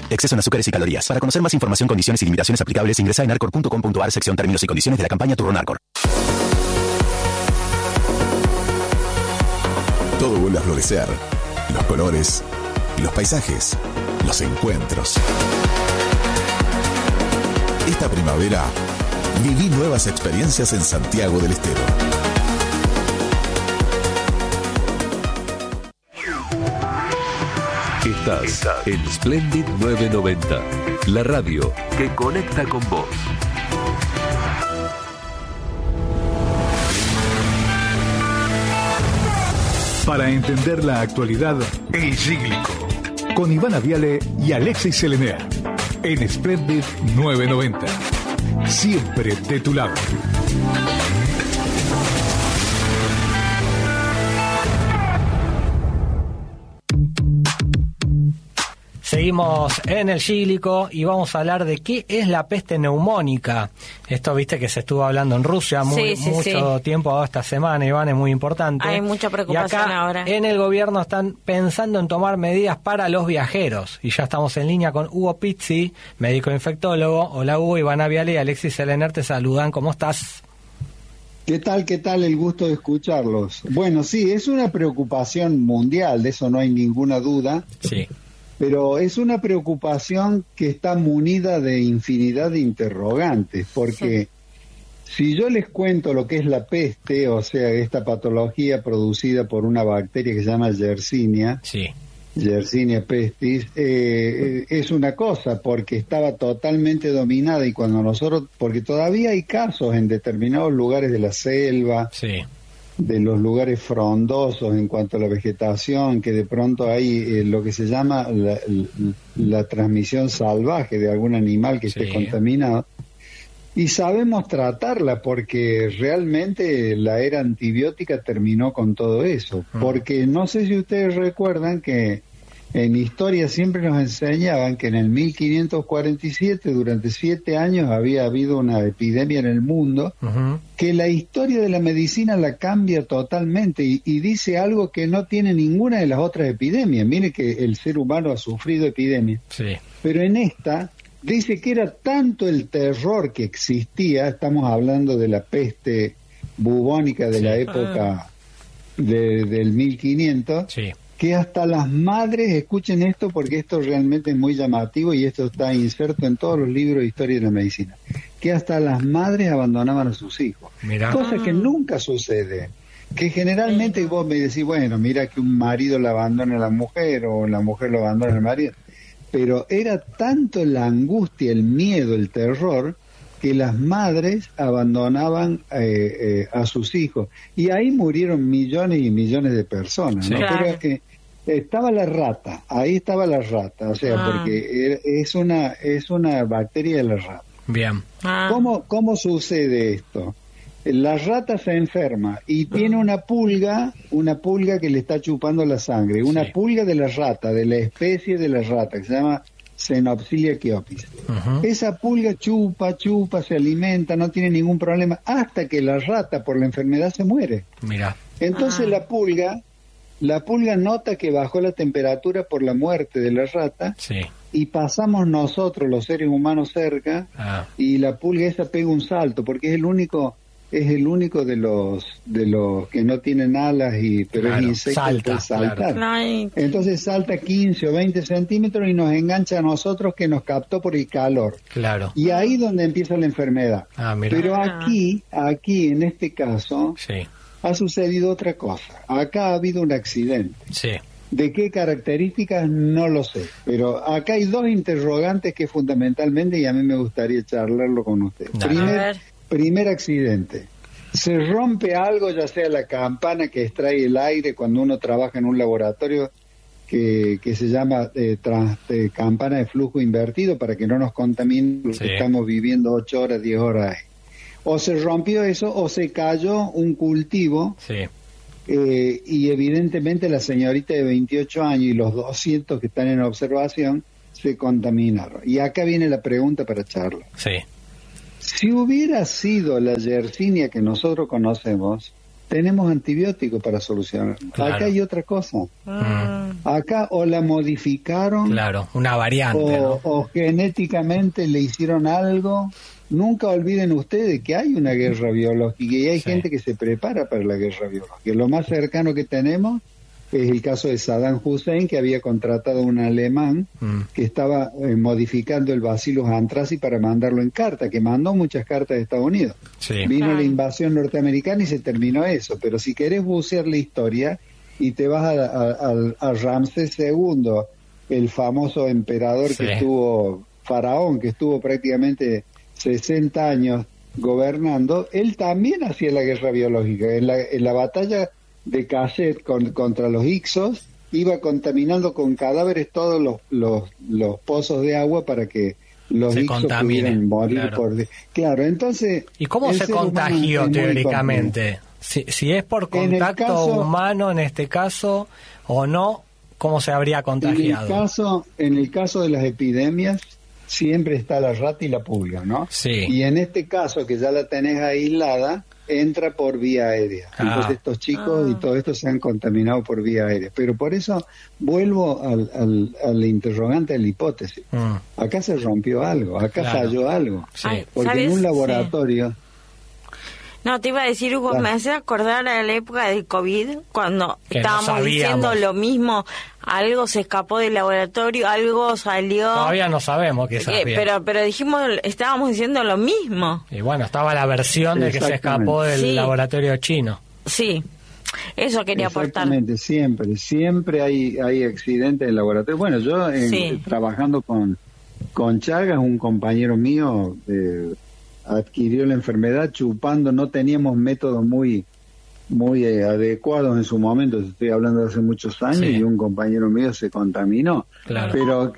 Exceso en azúcares y calorías. Para conocer más información, condiciones y limitaciones aplicables, ingresa en narcor.com.ar, sección términos y condiciones de la campaña Turbo Narcor. Todo vuelve a florecer. Los colores, los paisajes, los encuentros. Esta primavera, viví nuevas experiencias en Santiago del Estero. Estás en Splendid 990, la radio que conecta con vos. Para entender la actualidad, El Cíclico, con Ivana Viale y Alexis Selenea, en Splendid 990. Siempre de tu lado. Seguimos en El Cíclico y vamos a hablar de qué es la peste neumónica. Esto, viste, que se estuvo hablando en Rusia mucho tiempo esta semana, Iván, es muy importante. Hay mucha preocupación y acá, ahora. En el gobierno están pensando en tomar medidas para los viajeros. Y ya estamos en línea con Hugo Pizzi, médico infectólogo. Hola, Hugo, Ivana Viale y Alexis Selener te saludan. ¿Cómo estás? ¿Qué tal? ¿Qué tal? El gusto de escucharlos. Bueno, sí, es una preocupación mundial, de eso no hay ninguna duda. Sí. Pero es una preocupación que está munida de infinidad de interrogantes, porque si yo les cuento lo que es la peste, o sea, esta patología producida por una bacteria que se llama Yersinia, Yersinia pestis, es una cosa, porque estaba totalmente dominada y cuando nosotros, porque todavía hay casos en determinados lugares de la selva, de los lugares frondosos en cuanto a la vegetación, que de pronto hay lo que se llama la transmisión salvaje de algún animal que esté contaminado, y sabemos tratarla porque realmente la era antibiótica terminó con todo eso, porque no sé si ustedes recuerdan que en historia siempre nos enseñaban que en el 1547, durante 7 años, había habido una epidemia en el mundo, que la historia de la medicina la cambia totalmente y dice algo que no tiene ninguna de las otras epidemias. Mire que el ser humano ha sufrido epidemias, pero en esta dice que era tanto el terror que existía, estamos hablando de la peste bubónica de la época del 1500, que hasta las madres, escuchen esto porque esto realmente es muy llamativo y esto está inserto en todos los libros de historia de la medicina, que hasta las madres abandonaban a sus hijos. Cosa que nunca sucede, que generalmente vos me decís, bueno, mira que un marido la abandona a la mujer o la mujer lo abandona al marido, pero era tanto la angustia, el miedo, el terror, que las madres abandonaban a sus hijos y ahí murieron millones y millones de personas, ¿no? Pero que estaba la rata, ahí estaba la rata, o sea, porque es una bacteria de la rata. Bien. ¿Cómo sucede esto? La rata se enferma y tiene una pulga que le está chupando la sangre, una pulga de la rata, de la especie de la rata, que se llama Xenopsilia chiopis. Esa pulga chupa, se alimenta, no tiene ningún problema, hasta que la rata por la enfermedad se muere. Entonces la pulga nota que bajó la temperatura por la muerte de la rata y pasamos nosotros los seres humanos cerca y la pulga esa pega un salto porque es el único de los que no tienen alas pero es insecto, puede saltar. Entonces salta 15 o 20 centímetros y nos engancha a nosotros, que nos captó por el calor. Y ahí donde empieza la enfermedad. Pero aquí en este caso ha sucedido otra cosa. Acá ha habido un accidente. ¿De qué características? No lo sé. Pero acá hay dos interrogantes que fundamentalmente, y a mí me gustaría charlarlo con usted. Primer accidente. Se rompe algo, ya sea la campana que extrae el aire cuando uno trabaja en un laboratorio que se llama campana de flujo invertido para que no nos contamine lo que estamos viviendo 8 horas, 10 horas ahí. O se rompió eso o se cayó un cultivo y evidentemente la señorita de 28 años y los 200 que están en observación se contaminaron. Y acá viene la pregunta para charla. Si hubiera sido la Yersinia que nosotros conocemos, tenemos antibióticos para solucionar. Claro. Acá hay otra cosa. Acá o la modificaron, claro, una variante, o genéticamente le hicieron algo. Nunca olviden ustedes que hay una guerra biológica y hay gente que se prepara para la guerra biológica. Lo más cercano que tenemos es el caso de Saddam Hussein, que había contratado a un alemán que estaba modificando el Bacillus anthracis para mandarlo en carta, que mandó muchas cartas de Estados Unidos. Sí. Vino la invasión norteamericana y se terminó eso. Pero si querés bucear la historia y te vas a Ramsés II, el famoso emperador que estuvo, faraón, que estuvo prácticamente 60 años gobernando, él también hacía la guerra biológica. En la batalla de Kashet contra los Hicsos, iba contaminando con cadáveres todos los pozos de agua para que los Hicsos pudieran morir. Claro, entonces... ¿Y cómo se contagió teóricamente? Si es por contacto humano en este caso o no, ¿cómo se habría contagiado? En el caso de las epidemias, siempre está la rata y la pulga, ¿no? Sí. Y en este caso, que ya la tenés aislada, entra por vía aérea. Entonces estos chicos y todo esto se han contaminado por vía aérea. Pero por eso vuelvo al interrogante de la hipótesis. Acá se rompió algo, acá falló algo. Sí. Porque ¿sabes? en un laboratorio... No, te iba a decir, Hugo, me hace acordar a la época del COVID, cuando que estábamos diciendo lo mismo, algo se escapó del laboratorio, algo salió... Todavía no sabemos qué sabía. Pero dijimos, estábamos diciendo lo mismo. Y bueno, estaba la versión de que se escapó del laboratorio chino. Sí, eso quería aportar. Exactamente, siempre hay accidentes en el laboratorio. Bueno, yo trabajando con Chagas, un compañero mío... adquirió la enfermedad chupando, no teníamos métodos muy adecuados en su momento, estoy hablando de hace muchos años, y un compañero mío se contaminó. Claro.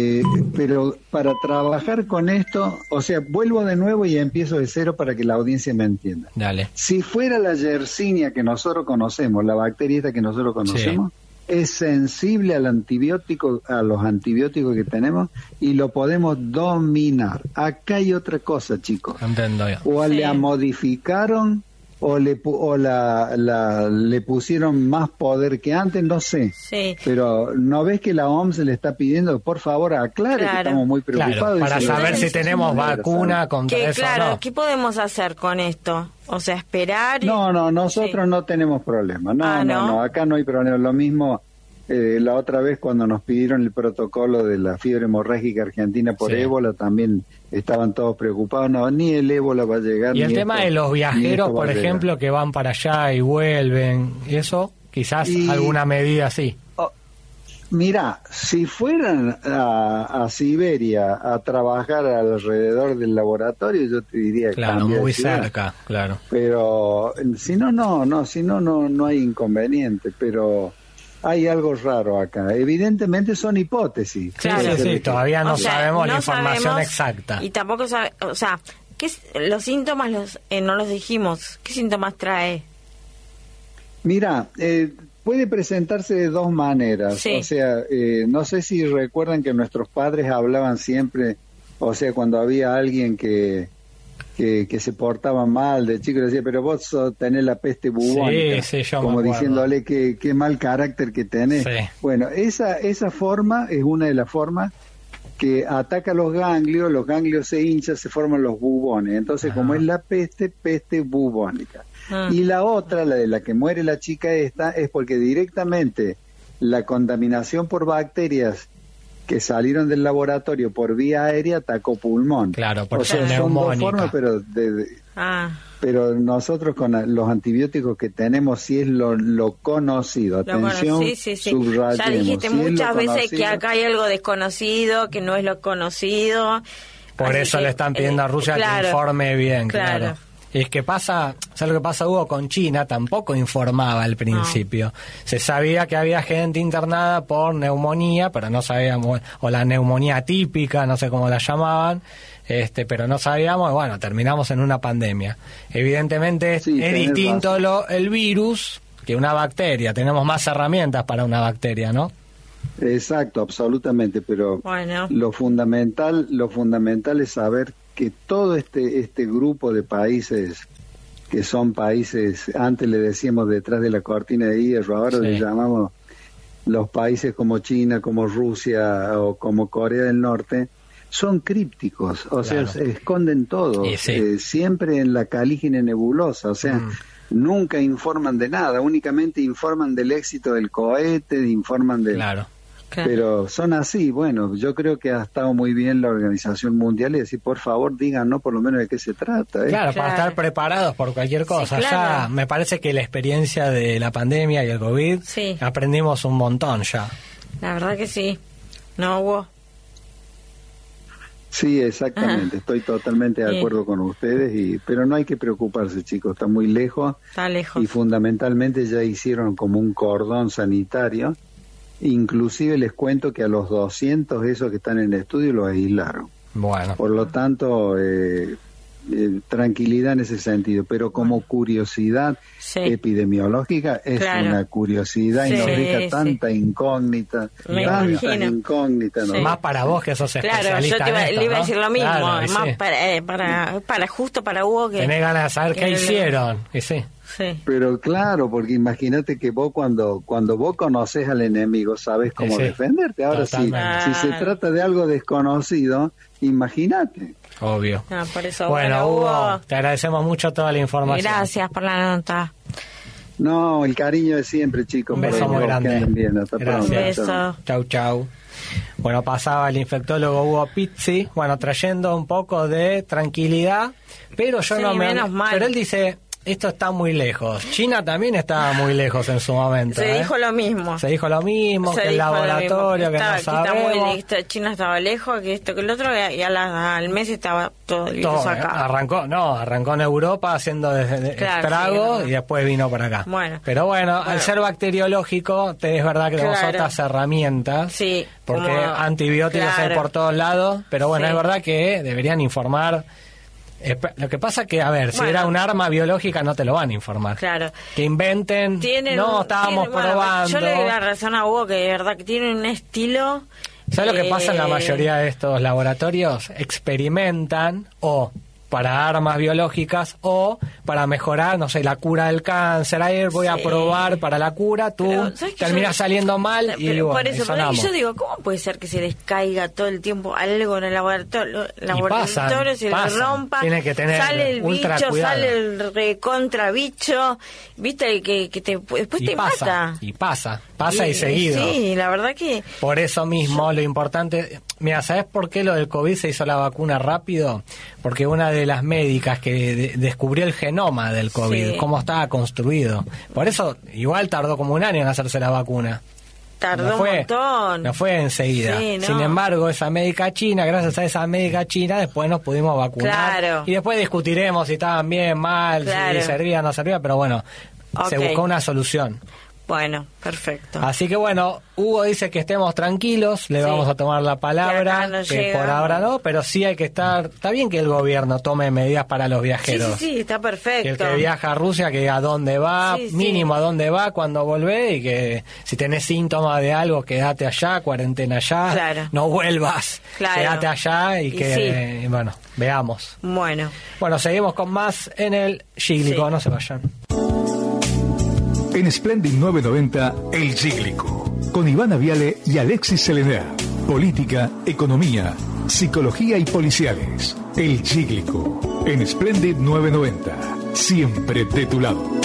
Pero para trabajar con esto, o sea, vuelvo de nuevo y empiezo de cero para que la audiencia me entienda. Dale. Si fuera la Yersinia que nosotros conocemos, la bacteria esta que nosotros conocemos, es sensible al antibiótico, a los antibióticos que tenemos, y lo podemos dominar. Acá hay otra cosa, chicos. Entiendo yo. O la modificaron o le pusieron más poder que antes, no sé. Sí. Pero ¿no ves que la OMS le está pidiendo, por favor, aclare que estamos muy preocupados? Para saber si tenemos vacuna contra eso o no. ¿Qué podemos hacer con esto? O sea, esperar... No, nosotros no tenemos problema. No, acá no hay problema. Lo mismo la otra vez cuando nos pidieron el protocolo de la fiebre hemorrágica argentina por ébola, también estaban todos preocupados. No, ni el ébola va a llegar. Y el tema de los viajeros, por ejemplo, que van para allá y vuelven, eso, quizás alguna medida así. Mira, si fueran a Siberia a trabajar alrededor del laboratorio, yo te diría que claro, muy cerca, claro. Pero si no hay inconveniente, pero hay algo raro acá. Evidentemente son hipótesis. Sí, todavía no sabemos la información exacta. Y tampoco sabemos, o sea, los síntomas no los dijimos. ¿Qué síntomas trae? Mira, puede presentarse de dos maneras. O sea, no sé si recuerdan que nuestros padres hablaban siempre, o sea, cuando había alguien que se portaba mal de chico, decía, pero vos tenés la peste bubónica, como diciéndole qué mal carácter que tenés. Bueno, esa forma es una de las formas que ataca los ganglios se hinchan, se forman los bubones. Entonces, como es la peste bubónica. Y la otra, la de la que muere la chica esta, es porque directamente la contaminación por bacterias que salieron del laboratorio por vía aérea atacó pulmón. Claro, por son dos formas, pero nosotros con los antibióticos que tenemos sí es lo conocido. Atención, subrayemos. Ya dijiste muchas veces que acá hay algo desconocido, que no es lo conocido. Por eso le están pidiendo a Rusia que informe bien, claro. Es que pasa, ¿sabes lo que pasa, Hugo? Con China tampoco informaba al principio. No. Se sabía que había gente internada por neumonía, pero no sabíamos, o la neumonía típica, no sé cómo la llamaban, pero no sabíamos, y bueno, terminamos en una pandemia. Evidentemente es distinto el virus que una bacteria, tenemos más herramientas para una bacteria, ¿no? Exacto, absolutamente, pero lo fundamental es saber que todo este grupo de países que son países, antes le decíamos detrás de la cortina de hierro, ahora le llamamos los países como China, como Rusia o como Corea del Norte, son crípticos, o sea, esconden todo, siempre en la calígena nebulosa, o sea, nunca informan de nada, únicamente informan del éxito del cohete, informan de... Pero son así. Bueno, yo creo que ha estado muy bien la Organización Mundial y decir, por favor, díganos por lo menos de qué se trata. Claro, para estar preparados por cualquier cosa. Sí, claro. Ya me parece que la experiencia de la pandemia y el COVID, aprendimos un montón ya. La verdad que sí. ¿No, Hugo? Sí, exactamente. Estoy totalmente de acuerdo con ustedes, pero no hay que preocuparse, chicos. Está muy lejos. Está lejos. Y fundamentalmente ya hicieron como un cordón sanitario. Inclusive les cuento que a los 200 esos que están en el estudio los aislaron. Bueno. Por lo tanto, tranquilidad en ese sentido. Pero como curiosidad epidemiológica, es una curiosidad y nos deja tanta incógnita. Tanta incógnita. ¿No? Más para vos que sos especialista. Claro, yo le iba a decir lo mismo. Claro, más para justo para Hugo que... Tenés ganas de saber qué hicieron. Y sí. Pero claro, porque imagínate que vos cuando vos conoces al enemigo sabes cómo defenderte. Ahora si se trata de algo desconocido, imagínate. Obvio. Por eso, bueno, Hugo, te agradecemos mucho toda la información. Gracias por la nota. No, el cariño de siempre, chicos. Un beso muy grande. Bien. Hasta pronto. Un beso. Chau. Bueno, pasaba el infectólogo Hugo Pizzi, trayendo un poco de tranquilidad, pero yo no me... menos mal. Pero él dice... Esto está muy lejos. China también estaba muy lejos en su momento. Se dijo lo mismo. Que el laboratorio, que no sabemos. China estaba lejos, que esto, que el otro, y al mes estaba todo listo acá. Arrancó en Europa haciendo estragos y después vino para acá. Pero al ser bacteriológico, es verdad que tenemos otras herramientas. Sí. Porque antibióticos hay por todos lados. Pero es verdad que deberían informar. Lo que pasa que, si era un arma biológica no te lo van a informar. Claro. Que inventen, estábamos probando. Yo le doy la razón a Hugo que de verdad que tiene un estilo... ¿Sabes lo que pasa en la mayoría de estos laboratorios? Experimentan para armas biológicas o para mejorar, la cura del cáncer. Ahí voy a probar para la cura, tú terminas saliendo mal y por eso, yo digo, ¿cómo puede ser que se les caiga todo el tiempo algo en el laboratorio? Se le rompa, tiene que tener sale el bicho, cuidado. sale el recontra bicho, viste, que después te mata. Y pasa seguido. Sí, la verdad que... Por eso mismo, lo importante... Mira, ¿sabes por qué lo del COVID se hizo la vacuna rápido? Porque una de las médicas que descubrió el genoma del COVID, cómo estaba construido. Por eso, igual tardó como un año en hacerse la vacuna. Tardó un montón. No fue enseguida. Sin embargo, esa médica china, gracias a esa médica china, después nos pudimos vacunar. Claro. Y después discutiremos si estaban bien, mal, si servía o no servía, pero se buscó una solución. Bueno, perfecto. Así que Hugo dice que estemos tranquilos, le vamos a tomar la palabra, que por ahora no, pero sí hay que está bien que el gobierno tome medidas para los viajeros. Sí, está perfecto. Que el que viaja a Rusia, que a dónde va, mínimo a dónde va, cuando volvé, y que si tenés síntomas de algo, quédate allá, cuarentena allá, no vuelvas, quédate allá y que, veamos. Bueno, seguimos con más en el Cíglico, no se vayan. En Splendid 990, El Cíglico, con Ivana Viale y Alexis Selenea. Política, economía, psicología y policiales. El Cíglico, en Splendid 990, siempre de tu lado.